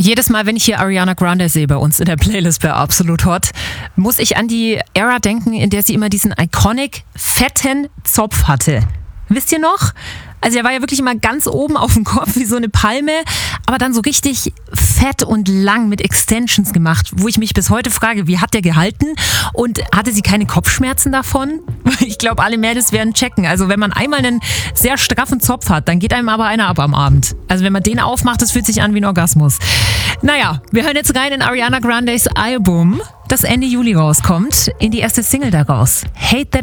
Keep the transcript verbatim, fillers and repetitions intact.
Jedes Mal, wenn ich hier Ariana Grande sehe bei uns in der Playlist bei Absolut Hot, muss ich an die Ära denken, in der sie immer diesen iconic fetten Zopf hatte. Wisst ihr noch? Also er war ja wirklich immer ganz oben auf dem Kopf wie so eine Palme, aber dann so richtig fett und lang mit Extensions gemacht, wo ich mich bis heute frage, wie hat der gehalten und hatte sie keine Kopfschmerzen davon? Ich glaube, alle Mädels werden checken. Also wenn man einmal einen sehr straffen Zopf hat, dann geht einem aber einer ab am Abend. Also wenn man den aufmacht, das fühlt sich an wie ein Orgasmus. Naja, wir hören jetzt rein in Ariana Grandes Album, das Ende Juli rauskommt, in die erste Single daraus. Hate That